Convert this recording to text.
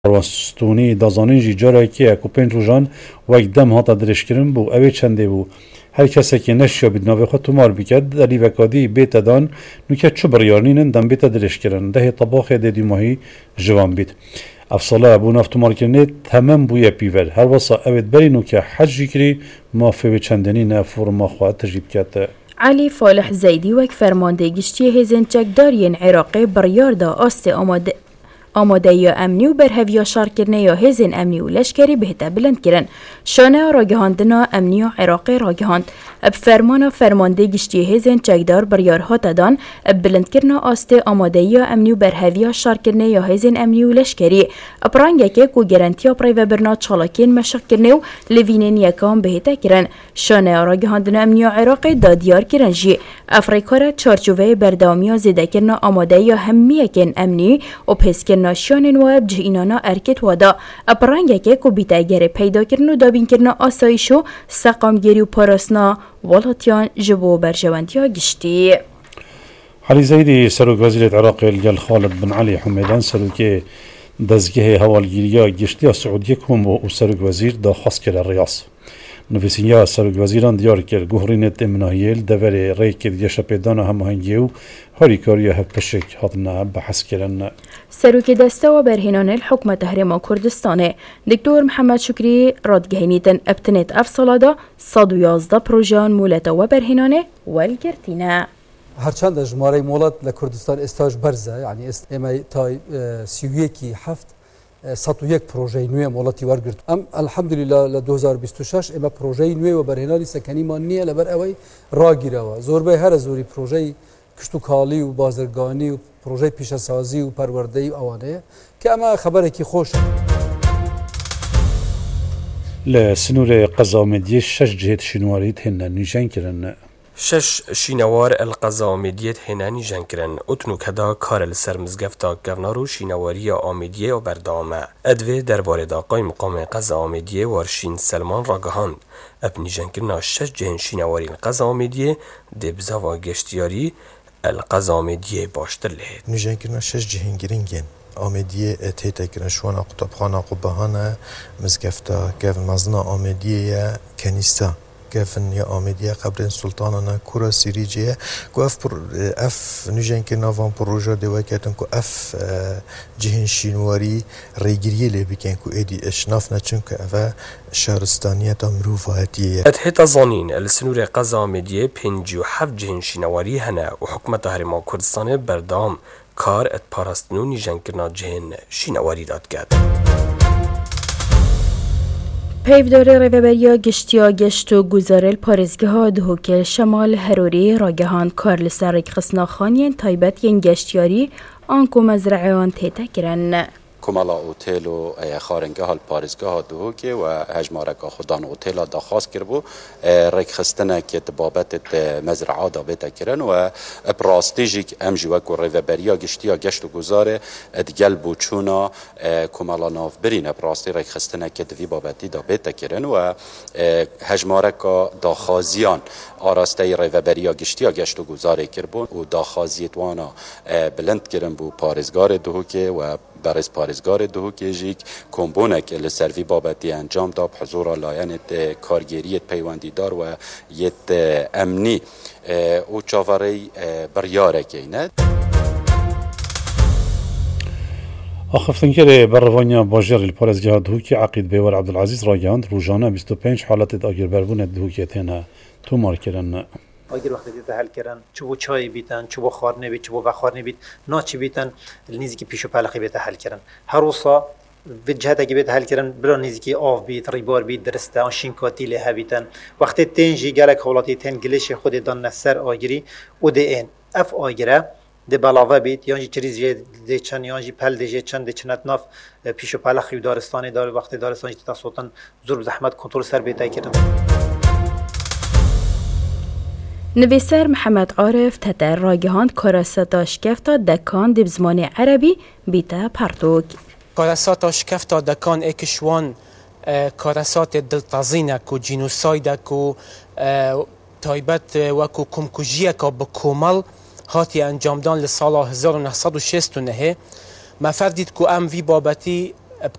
وستونی دازانین جی جاره که اکو پنج روزان وقت دم هاتا درش کرن بو اوی چنده بو هر کسی که نشیا بید ناوی خود تومار بکد دلی وکادی بیت دان نوکه چو بریارنینن دم بیت درش کرن ده طباخ دیدی ماهی جوان بید افصاله ابو نفت تومار کرنه تمام بویا پیور هر وصا اوید بری نوکه حج کری مافی چندنی نفور ما خواهد تجیب کد علی فالح زیدی وک فرمانده گشتی هزین چکدارین عراقی بریار دا آست آماده یا امنی و برهویا شار کرنه یا هزین امنی و لشکری بهتا بلند کرن شانه راگهاندنا امنی و عراقی راگهاند اب فرمانده گشتی هزین چکدار بریارها تدان اب بلند کرنا آست آماده یا امنی و برهویا شار کرنه یا هزین امنی و لشکری اب رنگه که کو گرانتیا پری و برنا چالاکین مشق کرنه و لوینین یکام بهتا کرن شانه راگهاندنا امنی و عراقی دادیار کرن جی افریقا را چارچوبه بردامی زیده کرنا آماده یا همیه کن امنی و پس ناشیان نواب جهینانا ارکت وادا اپرانگه که کو بیتاگره پیدا کرن و دابین کرن آسایشو سقامگیری و پاراسنا والاتیان جبو برجواندیا گشتی علي زيدي سروك وزير العراق الجل خالد بن علي حميدان سروك دزگه هوالگیریا گشتی السعودية كوم وسروك وزير دا خاص كلا الرياض نویسینیا سروک وزیران دیار کرد گوهرینت امناهیل دوره ریک دیش پیدانا هماهنگیو هاریکاری هفپشک هاتنا بحث کردن سروک دسته و برهنان الحکم تحریم کردستانه دکتور محمد شکری رادگهینیتن ابتنت افصالادا 111 پروژان مولتا و برهنانه والگرتینه هرچند جماره مولات لکردستان استاج برزه یعنی اما تا 31 هفت 101 پروژه نوی مولاتی ورگرد ام الحمدلله ل 2026 اما پروژه نوی و برهنانی سکنی مانیه لبر اوی راگیره و زوربه هر زوری پروژه کشتوکالی و بازرگانی و پروژه پیشسازی و پروردهی و اوانه که اما خبره کی خوش لسنور قزامدیه 6 جهت شنواریت هن نشان کرن 6 شینوار القزامدیت هنانی جنکرن اتنو کدا کار لسر مزگفتا گونارو شینواری آمیدیه و بردامه ادوه درباره دا قای مقام قزامدیه وارشین سلمان راگهاند ابنی جنکرنا 6 جهن شینواری القزامدیه دبزاوا گشتیاری القزامدیه باشتر لهید نجنکرنا 6 جهن گرینگین آمیدیه تیتا کرن شوانا قطبخانه قبهانه مزگفتا گف مزنا آمیدیه کنیستا كافن يا آمدية قبل سلطاننا كورا سيريجية كو اف نجين كنا فان بروجا دواكاتن كو اف جهن شينواري ريجريه اللي بكين كو ايدي اشنافنا چونك افا شهرستانية مروفاتية اتحيط ظنين السنور قزامدية بينجيو حف جهن شينواري هنا وحكمة هرمان كردستان بردام كار ات پارستنو نجين كنا جهن شينواري داد كاد پیودار ریوبریا گشتیا گشت و گزارل پارزگه ها دهوکل شمال هروری راگهان کار لسر خسنا خانین تایبت ین گشتیاری آنکو مزرعیان تیتا کرن کمالا اوتیل و خارنگه ها پارزگاه ها دهوکه و هجمارک خودان اوتیل ها دخواست کربو ریک خستنه که بابت مزرعه دا بیتا کرن و پراستیجیک امجی وکو ریوبریا گشتیا گشت و گزاره ادگل بوچونا کمالا ناف برین پراستی ریک خستنه که دوی بابتی دا بیتا کرن و هجمارک داخازیان آراسته ریوبریا گشتیا گشت و گزاره کربو و داخازیت وانا بلند کرن بو پارزگار دهوکه و برای پارزگار دهوکه جیک کمبونک لسروی بابتی انجام داد حضور لایانت کارگریت پیوندیدار و یت امنی او چاوری بریاره کینه آخفتن که بروانیا باجر الپارزگاه دهوکه عقید بیور عبدالعزیز راگهاند روزانه 25 حالت آگر بربون دهوکه تنها تو مارکرن اگر وقتی تحل کردن چوب چای بیتن چوب خار نبید چوب بخار نبید ناچی بیتن نیزی که پیشو پلخی بیت حل کردن هر روزا به جهت که بیت حل کردن بلا نیزی که آف بیت ریبار بیت درسته آنشین کاتی له بیتن وقتی تنجی گلک حالاتی تن گلش خود دان نسر آگری و ده این اف آگره ده بلاوه بیت یانجی چریزی ده چن یانجی پل ده چن ده چنت ناف پیشو پلخی دارستانی دار وقتی دارستانی تصوتن زور زحمت کنترل سر بیت کردن نویسر محمد عارف تتر راگهاند کاراساتا شکفتا دکان دب زمان عربی بیتا پرتوک کاراساتا شکفتا دکان اکشوان کاراسات دلتازینک و جینوسایدک و تایبت وکو کمکوژیک و بکومل هاتی انجام دان لسال 1969 ما فردید که ام وی بابتی